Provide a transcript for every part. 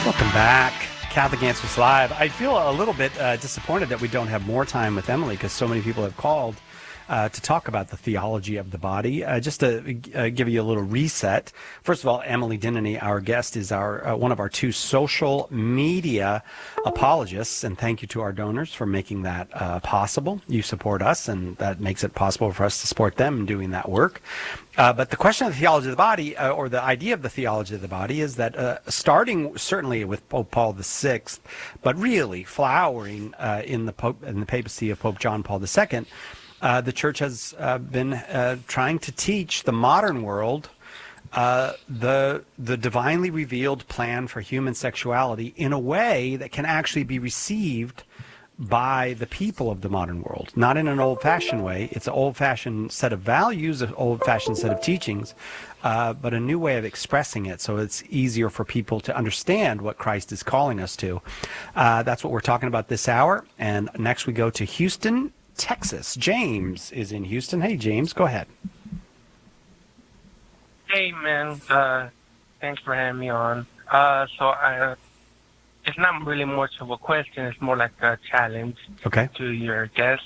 Welcome back. Catholic Answers Live. I feel a little bit disappointed that we don't have more time with Emily because so many people have called to talk about the theology of the body. Just to give you a little reset. First of all, Emily Dinany, our guest, is our one of our two social media apologists, and thank you to our donors for making that possible. You support us, and that makes it possible for us to support them in doing that work. But the question of the theology of the body, or the idea of the theology of the body, is that starting certainly with Pope Paul VI, but really flowering in the papacy of Pope John Paul II, the Church has been trying to teach the modern world the divinely revealed plan for human sexuality in a way that can actually be received by the people of the modern world, not in an old-fashioned way. It's an old-fashioned set of values, an old-fashioned set of teachings, but a new way of expressing it so it's easier for people to understand what Christ is calling us to. That's what we're talking about this hour. And next we go to Houston, Texas. James is in Houston. Hey, James, go ahead. Hey, man. Thanks for having me on. It's not really much of a question. It's more like a challenge to your guest.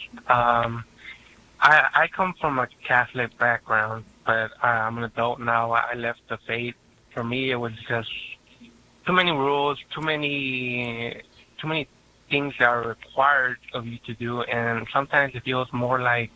I come from a Catholic background, but I'm an adult now. I left the faith. For me, it was just too many rules, too many things that are required of you to do, and sometimes it feels more like,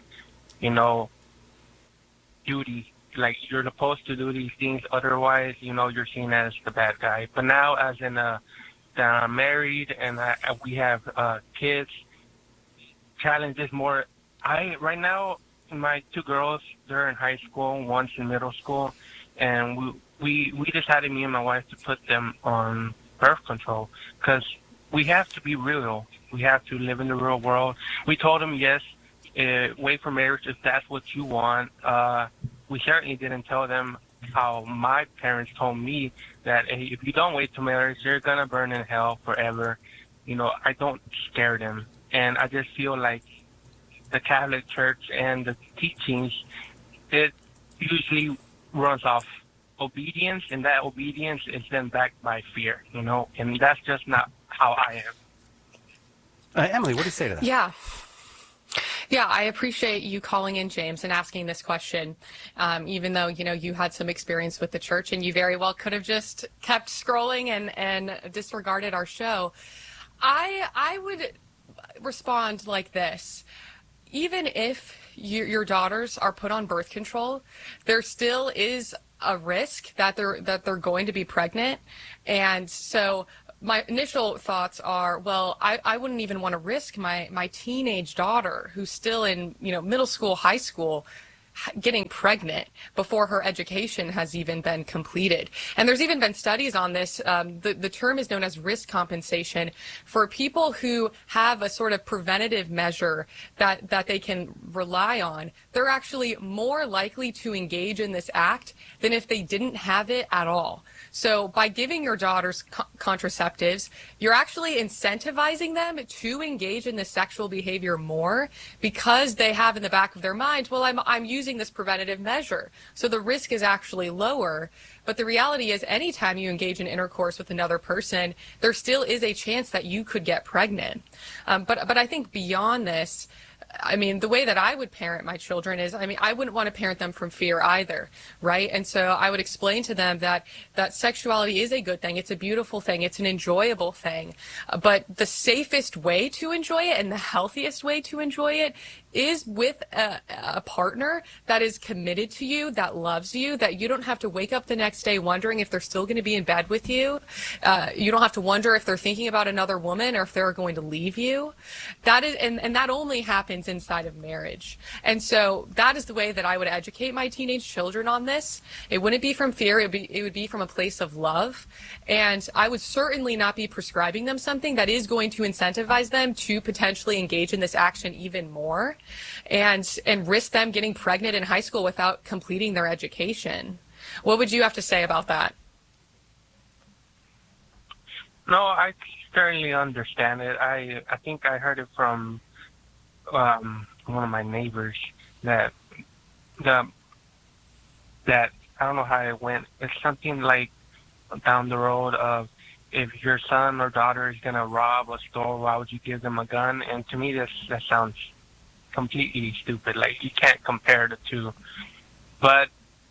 duty. Like you're supposed to do these things, otherwise, you're seen as the bad guy. But now, as in that I'm married and we have kids, challenges more. Right now, my two girls, they're in high school, one's in middle school, and we decided, me and my wife, to put them on birth control because we have to be real. We have to live in the real world. We told them, yes, wait for marriage if that's what you want. We certainly didn't tell them how my parents told me that, hey, if you don't wait till marriage, you're going to burn in hell forever. I don't scare them. And I just feel like the Catholic Church and the teachings, it usually runs off obedience, and that obedience is then backed by fear, and that's just not how I am. Emily, what do you say to that? Yeah, I appreciate you calling in, James, and asking this question, even though, you had some experience with the church and you very well could have just kept scrolling and disregarded our show. I would respond like this. Even if your daughters are put on birth control, there still is a risk that they're going to be pregnant. And so my initial thoughts are, well, I wouldn't even want to risk my teenage daughter, who's still in middle school, high school, getting pregnant before her education has even been completed. And there's even been studies on this. The term is known as risk compensation for people who have a sort of preventative measure that they can rely on. They're actually more likely to engage in this act than if they didn't have it at all. So by giving your daughters contraceptives, you're actually incentivizing them to engage in this sexual behavior more because they have in the back of their mind, well, I'm using this preventative measure. So the risk is actually lower. But the reality is, anytime you engage in intercourse with another person, there still is a chance that you could get pregnant. But I think beyond this, the way that I would parent my children is, I wouldn't want to parent them from fear either, right? And so I would explain to them that sexuality is a good thing. It's a beautiful thing. It's an enjoyable thing. But the safest way to enjoy it and the healthiest way to enjoy it is with a partner that is committed to you, that loves you, that you don't have to wake up the next day wondering if they're still going to be in bed with you. You don't have to wonder if they're thinking about another woman or if they're going to leave you. That is, and that only happens inside of marriage. And so that is the way that I would educate my teenage children on this. It wouldn't be from fear. It would be from a place of love. And I would certainly not be prescribing them something that is going to incentivize them to potentially engage in this action even more and risk them getting pregnant in high school without completing their education. What would you have to say about that? No, I certainly understand it. I think I heard it from one of my neighbors that I don't know how it went. It's something like down the road of if your son or daughter is gonna rob a store, why would you give them a gun? And to me, that sounds completely stupid. Like, you can't compare the two. But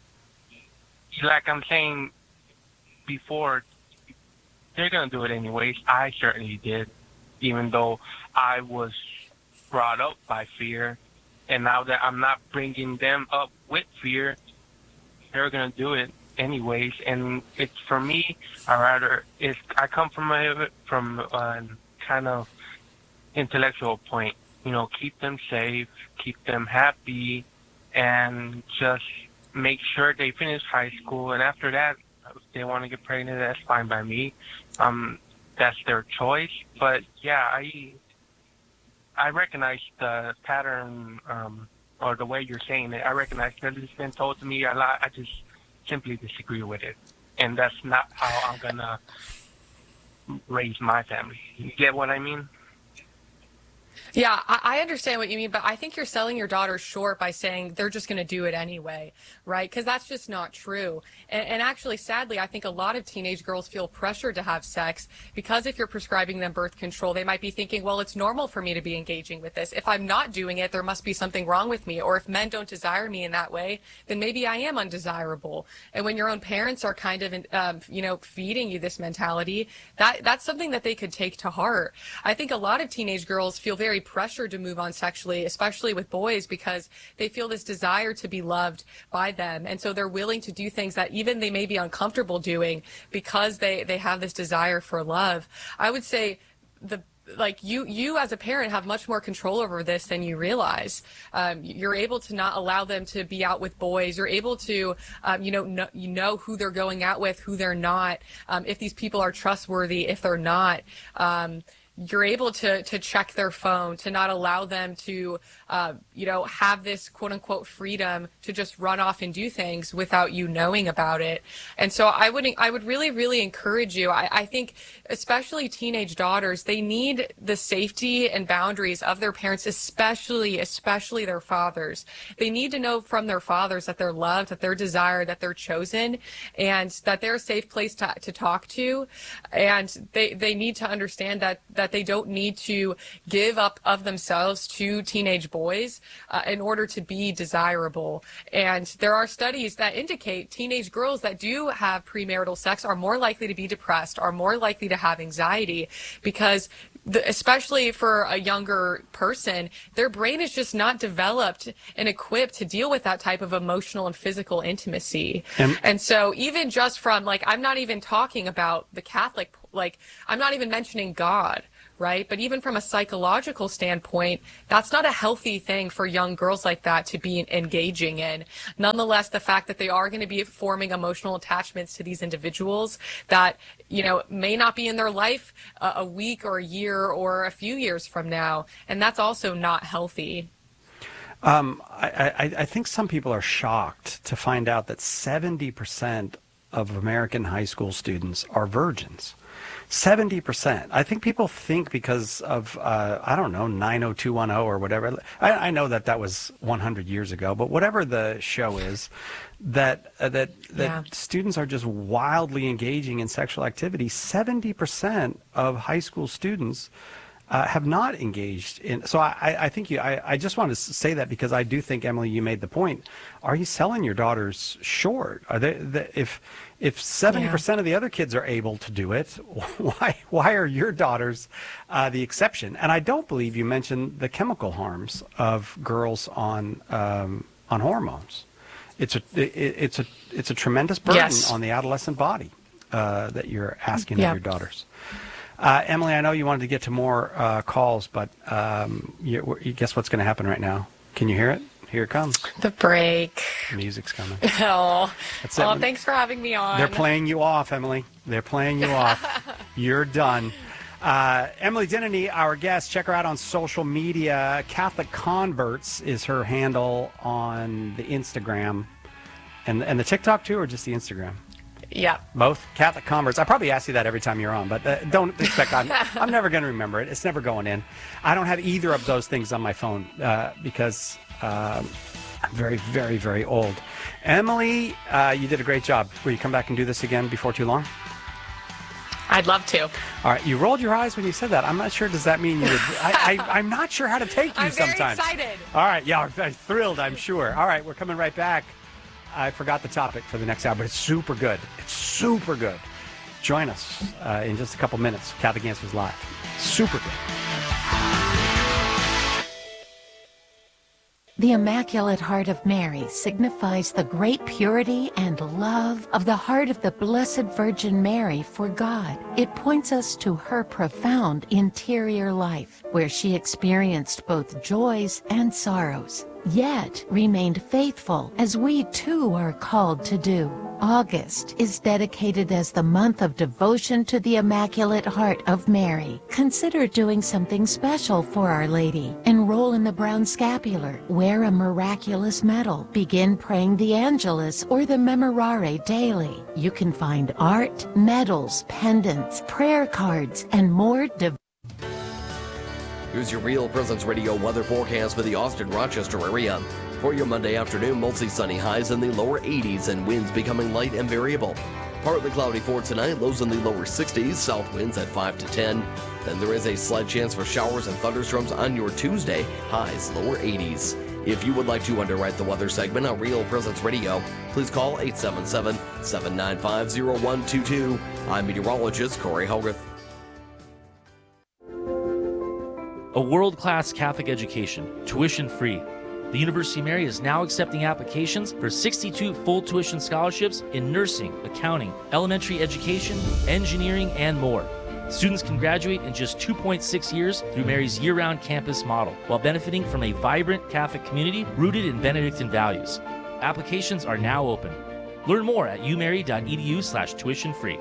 like I'm saying before, they're gonna do it anyways. I certainly did, even though I was brought up by fear, and now that I'm not bringing them up with fear, they're gonna do it anyways. And it's, for me, I come from a kind of intellectual point. Keep them safe, keep them happy, and just make sure they finish high school. And after that, if they want to get pregnant, that's fine by me. That's their choice. But yeah, I recognize the pattern, or the way you're saying it. I recognize that it's been told to me a lot. I just simply disagree with it, and that's not how I'm gonna raise my family. You get what I mean? Yeah, I understand what you mean, but I think you're selling your daughter short by saying they're just going to do it anyway, right? Because that's just not true. And actually, sadly, I think a lot of teenage girls feel pressured to have sex because if you're prescribing them birth control, they might be thinking, well, it's normal for me to be engaging with this. If I'm not doing it, there must be something wrong with me. Or if men don't desire me in that way, then maybe I am undesirable. And when your own parents are kind of, feeding you this mentality, that's something that they could take to heart. I think a lot of teenage girls feel very pressured to move on sexually, especially with boys, because they feel this desire to be loved by them. And so they're willing to do things that even they may be uncomfortable doing because they have this desire for love. I would say you as a parent have much more control over this than you realize. You're able to not allow them to be out with boys. You're able to, know who they're going out with, who they're not, if these people are trustworthy, if they're not. You're able to check their phone, to not allow them to, have this quote unquote freedom to just run off and do things without you knowing about it. And so I would really, really encourage you. I think especially teenage daughters, they need the safety and boundaries of their parents, especially their fathers. They need to know from their fathers that they're loved, that they're desired, that they're chosen, and that they're a safe place to talk to. And they need to understand that they don't need to give up of themselves to teenage boys in order to be desirable. And there are studies that indicate teenage girls that do have premarital sex are more likely to be depressed, are more likely to have anxiety, because especially for a younger person, their brain is just not developed and equipped to deal with that type of emotional and physical intimacy. And so even just from, I'm not even talking about the Catholic, I'm not even mentioning God, right? But even from a psychological standpoint, that's not a healthy thing for young girls like that to be engaging in. Nonetheless, the fact that they are going to be forming emotional attachments to these individuals that, may not be in their life a week or a year or a few years from now. And that's also not healthy. I think some people are shocked to find out that 70% of American high school students are virgins. 70%. I think people think because of, 90210 or whatever. I know that was 100 years ago, but whatever the show is, that students are just wildly engaging in sexual activity. 70% of high school students have not engaged in. So I think I just want to say that because I do think, Emily, you made the point. Are you selling your daughters short? Are if 70% of the other kids are able to do it, why are your daughters the exception? And I don't believe you mentioned the chemical harms of girls on hormones. It's a tremendous burden on the adolescent body that you're asking of your daughters. Emily, I know you wanted to get to more calls, but you guess what's going to happen right now? Can you hear it? Here it comes. The break. Music's coming. Thanks for having me on. They're playing you off, Emily. They're playing you off. You're done. Emily Denneny, our guest. Check her out on social media. Catholic Converts is her handle on the Instagram. And the TikTok too, or just the Instagram? Yeah. Both? Catholic Converts. I probably ask you that every time you're on, but don't expect I'm never going to remember it. It's never going in. I don't have either of those things on my phone because I'm very, very, very old. Emily, you did a great job. Will you come back and do this again before too long? I'd love to. All right, you rolled your eyes when you said that. I'm not sure. Does that mean you would? I'm not sure how to take you sometimes. I'm very excited. All right, yeah, I'm thrilled, I'm sure. All right, we're coming right back. I forgot the topic for the next hour, but it's super good. It's super good. Join us in just a couple minutes. Catholic Answers Live. Super good. The Immaculate Heart of Mary signifies the great purity and love of the heart of the Blessed Virgin Mary for God. It points us to her profound interior life, where she experienced both joys and sorrows, yet remained faithful, as we too are called to do. August is dedicated as the month of devotion to the Immaculate Heart of Mary. Consider doing something special for Our Lady. Enroll in the Brown Scapular. Wear a miraculous medal. Begin praying the Angelus or the Memorare daily. You can find art, medals, pendants, prayer cards, and more. Here's your Real Presence Radio weather forecast for the Austin-Rochester area. For your Monday afternoon, mostly sunny, highs in the lower 80s and winds becoming light and variable. Partly cloudy for tonight, lows in the lower 60s, south winds at 5 to 10. Then there is a slight chance for showers and thunderstorms on your Tuesday, highs lower 80s. If you would like to underwrite the weather segment on Real Presence Radio, please call 877-795-0122. I'm meteorologist Corey Hogarth. A world-class Catholic education, tuition-free. The University of Mary is now accepting applications for 62 full tuition scholarships in nursing, accounting, elementary education, engineering, and more. Students can graduate in just 2.6 years through Mary's year-round campus model, while benefiting from a vibrant Catholic community rooted in Benedictine values. Applications are now open. Learn more at umary.edu/tuition-free.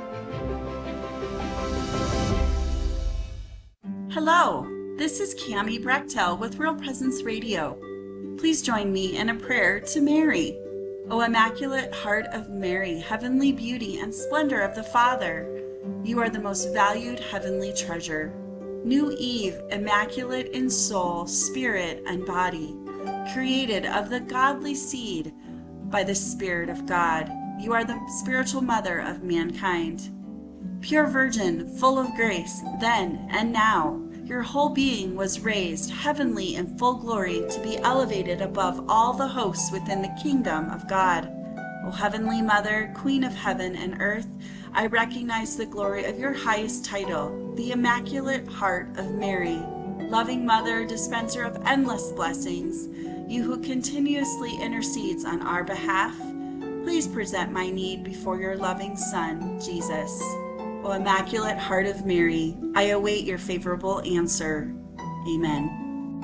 Hello, this is Cammie Brechtel with Real Presence Radio. Please join me in a prayer to Mary. O Immaculate Heart of Mary, heavenly beauty and splendor of the Father, you are the most valued heavenly treasure. New Eve, immaculate in soul, spirit, and body, created of the godly seed by the Spirit of God. You are the spiritual mother of mankind. Pure Virgin, full of grace, then and now, your whole being was raised heavenly in full glory to be elevated above all the hosts within the kingdom of God. O Heavenly Mother, Queen of heaven and earth, I recognize the glory of your highest title, the Immaculate Heart of Mary. Loving Mother, dispenser of endless blessings, you who continuously intercedes on our behalf, please present my need before your loving Son, Jesus. O Immaculate Heart of Mary, I await your favorable answer. Amen.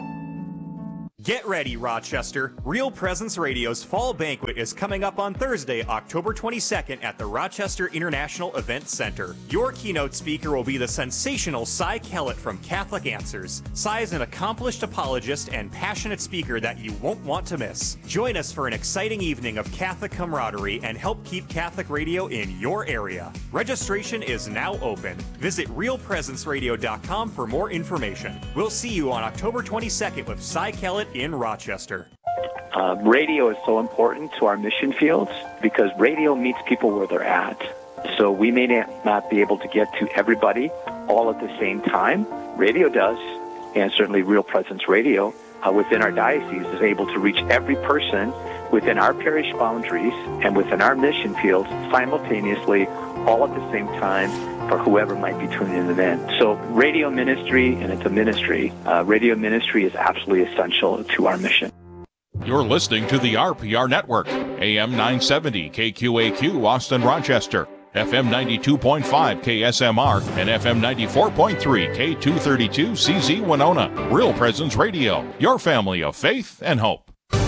Get ready, Rochester. Real Presence Radio's Fall Banquet is coming up on Thursday, October 22nd at the Rochester International Event Center. Your keynote speaker will be the sensational Cy Kellett from Catholic Answers. Cy is an accomplished apologist and passionate speaker that you won't want to miss. Join us for an exciting evening of Catholic camaraderie and help keep Catholic radio in your area. Registration is now open. Visit realpresenceradio.com for more information. We'll see you on October 22nd with Cy Kellett in Rochester. Radio is so important to our mission fields because radio meets people where they're at. So we may not be able to get to everybody all at the same time. Radio does, and certainly Real Presence Radio within our diocese is able to reach every person within our parish boundaries and within our mission fields simultaneously, all at the same time, for whoever might be tuning in. So radio ministry, and it's a ministry, radio ministry is absolutely essential to our mission. You're listening to the RPR Network, AM 970 KQAQ Austin Rochester, FM 92.5 KSMR, and FM 94.3 K232 CZ Winona. Real Presence Radio, your family of faith and hope.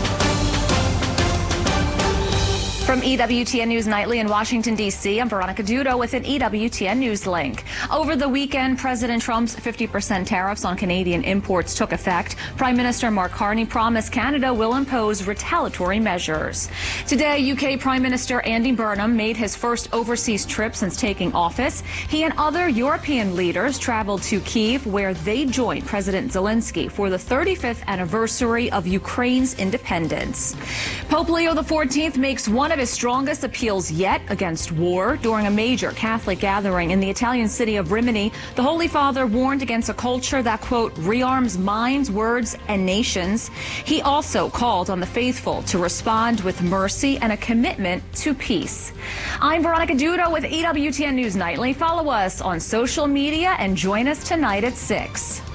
From EWTN News Nightly in Washington, D.C., I'm Veronica Dudo with an EWTN News link. Over the weekend, President Trump's 50% tariffs on Canadian imports took effect. Prime Minister Mark Carney promised Canada will impose retaliatory measures. Today, UK Prime Minister Andy Burnham made his first overseas trip since taking office. He and other European leaders traveled to Kyiv, where they joined President Zelensky for the 35th anniversary of Ukraine's independence. Pope Leo XIV makes one of his strongest appeals yet against war. During a major Catholic gathering in the Italian city of Rimini, the Holy Father warned against a culture that, quote, rearms minds, words, and nations. He also called on the faithful to respond with mercy and a commitment to peace. I'm Veronica Duda with EWTN News Nightly. Follow us on social media and join us tonight at 6.